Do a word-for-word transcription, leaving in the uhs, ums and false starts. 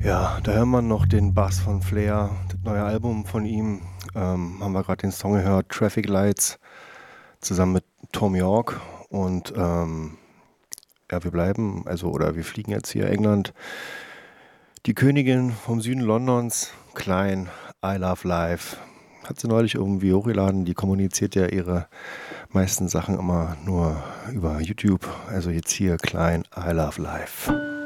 Ja, da hört man noch den Bass von Flair, das neue Album von ihm. Ähm, haben wir gerade den Song gehört, Traffic Lights, zusammen mit Tom York. Und ähm, ja, wir bleiben, also, oder wir fliegen jetzt hier England. Die Königin vom Süden Londons, Klein, I Love Life. Hat sie neulich irgendwie hochgeladen. Die kommuniziert ja ihre meisten Sachen immer nur über YouTube. Also jetzt hier Klein, I Love Life.